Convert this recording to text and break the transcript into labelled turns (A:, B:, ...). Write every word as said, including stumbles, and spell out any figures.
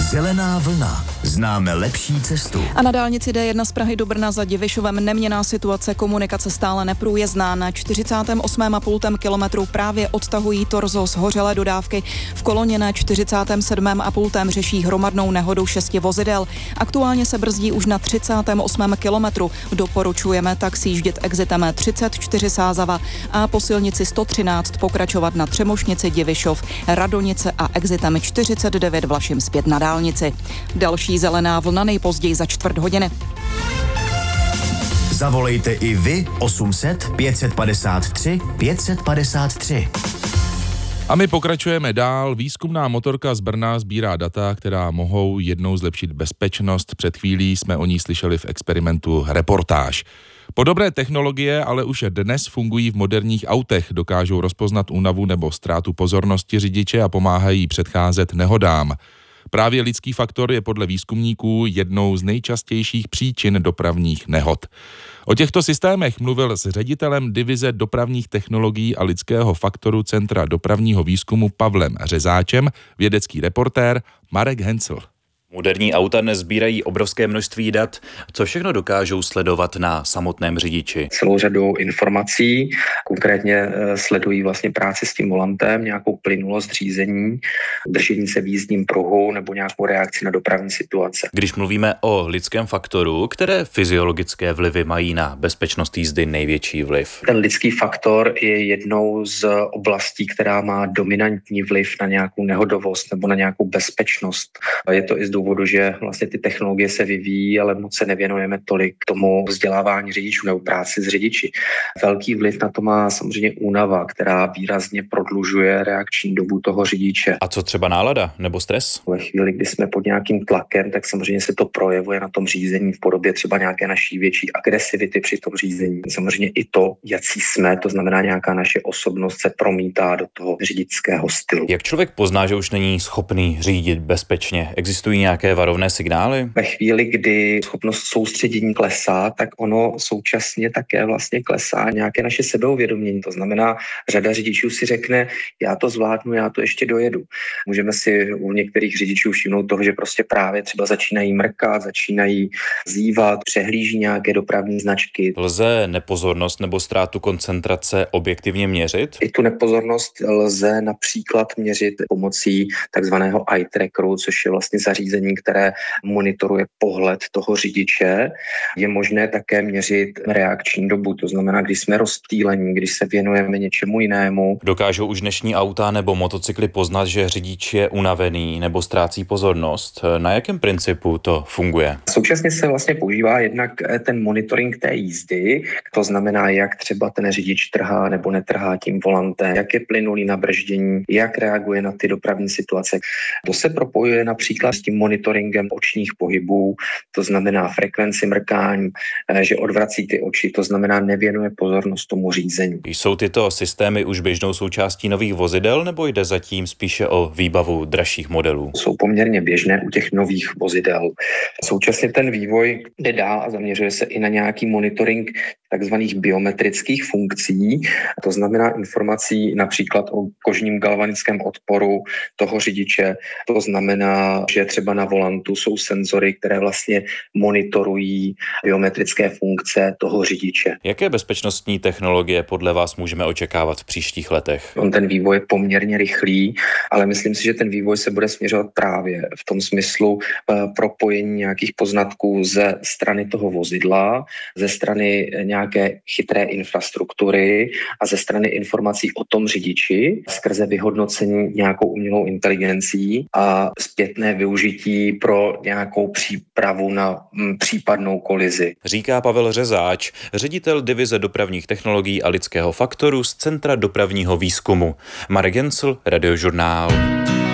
A: Zelená vlna. Známe lepší cestu.
B: A na dálnici D jedna z Prahy do Brna za Divišovem neměnná situace, komunikace stále neprůjezdná. Na čtyřicátém osmém a půl kilometru právě odtahují torzo zhořelé dodávky. V koloně na čtyřicátém sedmém a půl řeší hromadnou nehodu šesti vozidel. Aktuálně se brzdí už na třicátém osmém kilometru. Doporučujeme tak sjíždět exitem třicet čtyři Sázava a po silnici sto třináct pokračovat na Třemošnici Divišov, Radonice a exitem čtyřicet devět Vlašim zpět na dálnici. Další zelená vlna nejpozději za čtvrt hodiny.
A: Zavolejte i vy osm set pět set padesát tři pět set padesát tři.
C: A my pokračujeme dál. Výzkumná motorka z Brna sbírá data, která mohou jednou zlepšit bezpečnost. Před chvílí jsme o ní slyšeli v experimentu Reportáž. Podobné technologie ale už dnes fungují v moderních autech, dokážou rozpoznat únavu nebo ztrátu pozornosti řidiče a pomáhají předcházet nehodám. Právě lidský faktor je podle výzkumníků jednou z nejčastějších příčin dopravních nehod. O těchto systémech mluvil s ředitelem divize dopravních technologií a lidského faktoru Centra dopravního výzkumu Pavlem Řezáčem vědecký reportér Marek Hencl.
D: Moderní auta dnes sbírají obrovské množství dat. Co všechno dokážou sledovat na samotném řidiči?
E: Celou řadu informací, konkrétně sledují vlastně práci s tím volantem, nějakou plynulost řízení, držení se v jízdním pruhu nebo nějakou reakci na dopravní situace.
D: Když mluvíme o lidském faktoru, které fyziologické vlivy mají na bezpečnost jízdy největší vliv?
E: Ten lidský faktor je jednou z oblastí, která má dominantní vliv na nějakou nehodovost nebo na nějakou bezpečnost. Je to i z důvodu, že vlastně ty technologie se vyvíjí, ale moc se nevěnujeme tolik tomu vzdělávání řidičů nebo práci s řidiči. Velký vliv na to má samozřejmě únava, která výrazně prodlužuje reakční dobu toho řidiče.
D: A co třeba nálada nebo stres?
E: Ve chvíli, kdy jsme pod nějakým tlakem, tak samozřejmě se to projevuje na tom řízení v podobě třeba nějaké naší větší agresivity při tom řízení. Samozřejmě i to, jací jsme, to znamená nějaká naše osobnost se promítá do toho řidičského stylu.
D: Jak člověk pozná, že už není schopný řídit bezpečně? Existují nějaké varovné signály?
E: Ve chvíli, kdy schopnost soustředění klesá, tak ono současně také vlastně klesá nějaké naše sebeuvědomění. To znamená, řada řidičů si řekne, já to zvládnu, já to ještě dojedu. Můžeme si u některých řidičů všimnout toho, že prostě právě třeba začínají mrkat, začínají zívat, přehlíží nějaké dopravní značky.
D: Lze nepozornost nebo ztrátu koncentrace objektivně měřit?
E: I tu nepozornost lze například měřit pomocí takzvaného eye trackeru, což je vlastně zařízení, které monitoruje pohled toho řidiče. Je možné také měřit reakční dobu, to znamená, když jsme rozptýlení, když se věnujeme něčemu jinému.
D: Dokážou už dnešní auta nebo motocykly poznat, že řidič je unavený nebo ztrácí pozornost? Na jakém principu to funguje?
E: Současně se vlastně používá jednak ten monitoring té jízdy, to znamená, jak třeba ten řidič trhá nebo netrhá tím volantem, jak je plynulý na brždění, jak reaguje na ty dopravní situace. To se propojuje například s tím monitoringem očních pohybů, to znamená frekvenci mrkání, že odvrací ty oči, to znamená nevěnuje pozornost tomu řízení.
D: Jsou tyto systémy už běžnou součástí nových vozidel nebo jde zatím spíše o výbavu dražších modelů?
E: Jsou poměrně běžné u těch nových vozidel. Současně ten vývoj jde dál a zaměřuje se i na nějaký monitoring takzvaných biometrických funkcí, to znamená informací například o kožním galvanickém odporu toho řidiče. To znamená, že třeba na volantu jsou senzory, které vlastně monitorují biometrické funkce toho řidiče.
D: Jaké bezpečnostní technologie podle vás můžeme očekávat v příštích letech?
E: On ten vývoj je poměrně rychlý, ale myslím si, že ten vývoj se bude směřovat právě v tom smyslu propojení nějakých poznatků ze strany toho vozidla, ze strany nějaké chytré infrastruktury a ze strany informací o tom řidiči skrze vyhodnocení nějakou umělou inteligencí a zpětné využití pro nějakou přípravu na m, případnou kolizi.
D: Říká Pavel Řezáč, ředitel divize dopravních technologií a lidského faktoru z Centra dopravního výzkumu. Marek Hencl, Radiožurnál.